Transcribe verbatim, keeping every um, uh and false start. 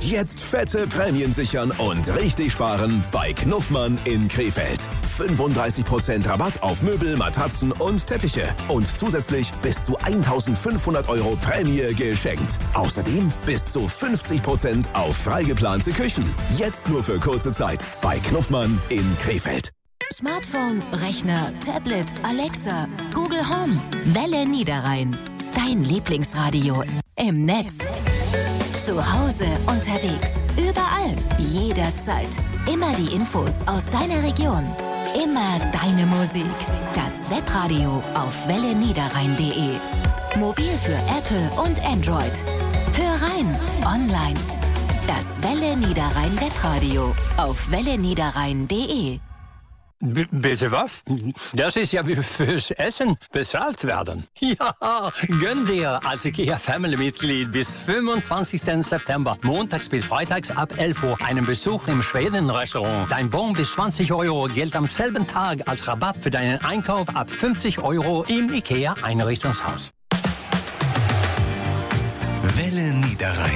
Jetzt fette Prämien sichern und richtig sparen bei Knuffmann in Krefeld. fünfunddreißig Prozent Rabatt auf Möbel, Matratzen und Teppiche. Und zusätzlich bis zu eintausendfünfhundert Euro Prämie geschenkt. Außerdem bis zu fünfzig Prozent auf freigeplante Küchen. Jetzt nur für kurze Zeit bei Knuffmann in Krefeld. Smartphone, Rechner, Tablet, Alexa, Google Home, Welle Niederrhein. Dein Lieblingsradio im Netz. Zu Hause, unterwegs, überall, jederzeit. Immer die Infos aus deiner Region. Immer deine Musik. Das Webradio auf welle niederrhein punkt de. Mobil für Apple und Android. Hör rein, online. Das Welle Niederrhein Webradio auf welle niederrhein punkt de. B- bitte was? Das ist ja wie fürs Essen bezahlt werden. Ja, gönn dir als IKEA-Family-Mitglied bis fünfundzwanzigsten September, montags bis freitags ab elf Uhr, einen Besuch im Schweden-Restaurant. Dein Bon bis zwanzig Euro gilt am selben Tag als Rabatt für deinen Einkauf ab fünfzig Euro im IKEA-Einrichtungshaus. Welle Niederrhein.